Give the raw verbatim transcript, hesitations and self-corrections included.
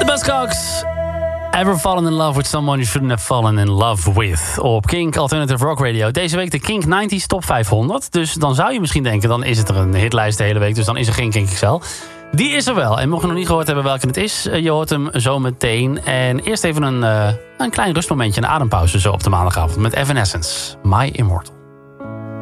Buzzcocks. Ever fallen in love with someone you shouldn't have fallen in love with? Op Kink Alternative Rock Radio. Deze week de Kink negentig Top vijfhonderd. Dus dan zou je misschien denken, dan is het er een hitlijst de hele week. Dus dan is er geen Kink X L. Die is er wel. En mocht je nog niet gehoord hebben welke het is, je hoort hem zo meteen. En eerst even een, uh, een klein rustmomentje, een adempauze zo op de maandagavond met Evanescence. My Immortal.